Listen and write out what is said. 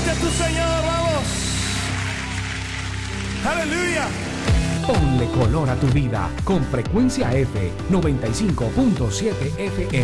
fuerte a tu Señor, vamos. Aleluya. Ponle color a tu vida con Frecuencia F 95.7 FM.